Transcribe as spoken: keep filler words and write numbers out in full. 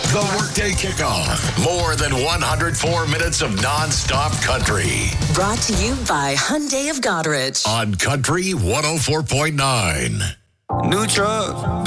The Workday Kickoff. More than one hundred four minutes of non-stop country. Brought to you by Hyundai of Goderich. On Country one oh four point nine. New truck.